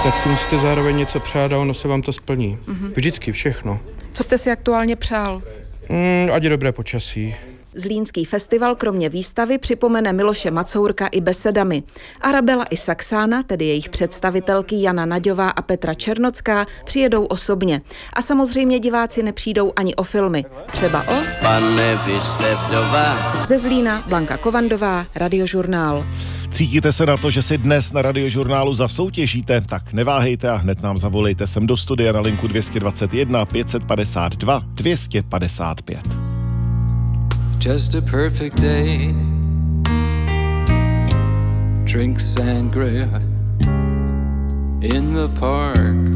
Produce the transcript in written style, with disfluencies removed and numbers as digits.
Tak si musíte zároveň něco přát a ono se vám to splní. Vždycky všechno. Co jste si aktuálně přál? Ať je dobré počasí. Zlínský festival kromě výstavy připomene Miloše Macourka i besedami. Arabela i Saxána, tedy jejich představitelky Jana Naďová a Petra Černocká, přijedou osobně. A samozřejmě diváci nepřijdou ani o filmy. Třeba o Pane, vy jste vdova. Ze Zlína Blanka Kovandová, Radiožurnál. Cítíte se na to, že si dnes na Radiožurnálu zasoutěžíte? Tak neváhejte a hned nám zavolejte sem do studia na linku 221 552 255. Just a perfect day. Drink sangria in the park.